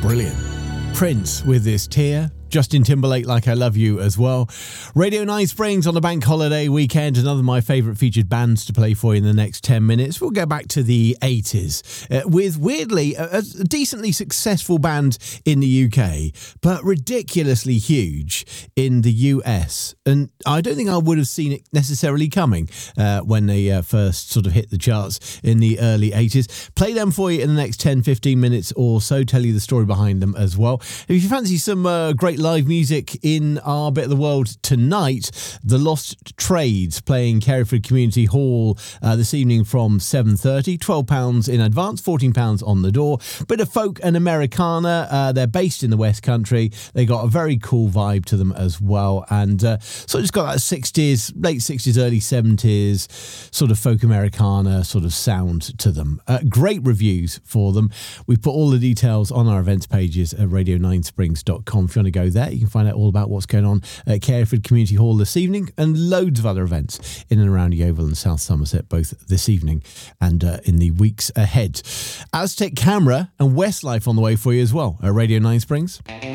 Brilliant. Prince with this Tear. Justin Timberlake, Like I Love You as well. Radio 9 Springs on the bank holiday weekend. Another of my favourite featured bands to play for you in the next 10 minutes. We'll go back to the 80s with, weirdly, a decently successful band in the UK, but ridiculously huge in the US. And I don't think I would have seen it necessarily coming when they first sort of hit the charts in the early 80s. Play them for you in the next 10-15 minutes or so. Tell you the story behind them as well. If you fancy some great live music in our bit of the world tonight, The Lost Trades playing Careyford Community Hall this evening from 7:30. £12 in advance, £14 on the door. Bit of folk and Americana. They're based in the West Country. They got a very cool vibe to them as well, and so just got that 60s, late 60s, early 70s sort of folk Americana sort of sound to them. Great reviews for them. We put all the details on our events pages at radio9springs.com. If you want to go there, you can find out all about what's going on at Careyford Community Hall this evening, and loads of other events in and around Yeovil and South Somerset, both this evening and in the weeks ahead. Aztec Camera and Westlife on the way for you as well at Radio 9 Springs.